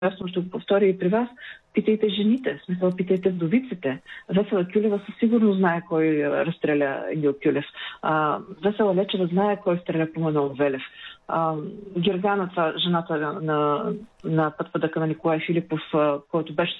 Аз ще го повторя и при вас. Питайте жените, в смисъл питайте вдовиците. Весела Кюлева със сигурност знае кой разстреля Емил Кюлев. Весела Лечева знае кой стреля по Манол Велев. Гергана, това жената на пътпадъка на Николай Филипов, който беше